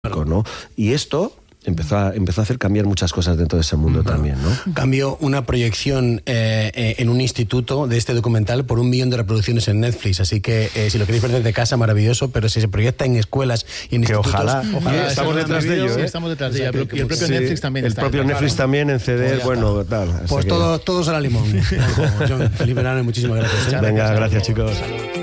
¿no? Y esto empezó a hacer cambiar muchas cosas dentro de ese mundo también, ¿no? Cambió una proyección en un instituto de este documental por 1 millón de reproducciones en Netflix, así que si lo queréis ver desde casa, maravilloso, pero si se proyecta en escuelas y en institutos... Ojalá estamos detrás de ello, Sí, estamos detrás de ella, y el propio Netflix también el está. propio Netflix también en CD, bueno, tal. Pues todos a la limón. John, feliz verano y muchísimas gracias. Venga, gracias, chicos.